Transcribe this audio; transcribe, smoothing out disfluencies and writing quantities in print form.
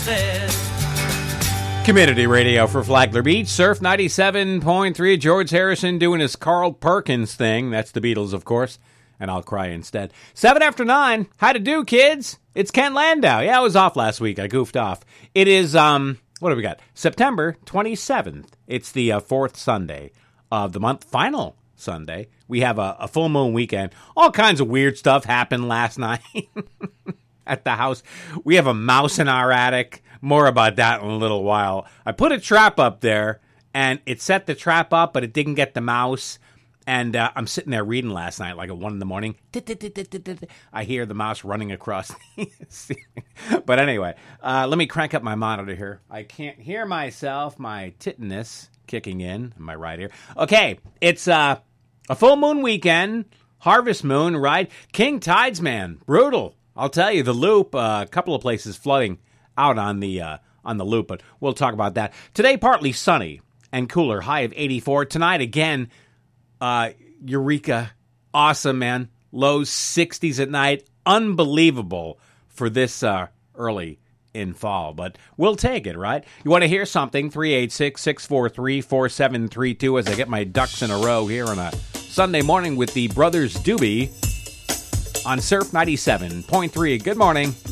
Community radio for Flagler Beach, Surf 97.3. George Harrison doing his Carl Perkins thing. That's the Beatles, of course. And I'll cry instead. 7 after 9. How to do, kids? It's Ken Landau. Yeah, I was off last week. I goofed off. It is, what do we got? September 27th. It's the fourth Sunday of the month. Final Sunday. We have a full moon weekend. All kinds of weird stuff happened last night at the house. We have a mouse in our attic. More about that in a little while. I put a trap up there, and it set the trap up, but it didn't get the mouse. And I'm sitting there reading last night, like at 1 in the morning. I hear the mouse running across the ceiling. But anyway, let me crank up my monitor here. I can't hear myself. My titiness kicking in my right ear. Okay, it's a full moon weekend. Harvest moon, right? King Tides, man. Brutal. I'll tell you, the Loop, a couple of places flooding out on the Loop, but we'll talk about that. Today, partly sunny and cooler, high of 84. Tonight, again, Eureka, awesome, man. Lows 60s at night, unbelievable for this early in fall, but we'll take it, right? You want to hear something? 386-643-4732 as I get my ducks in a row here on a Sunday morning with the Brothers Doobie on Surf 97.3. Good morning.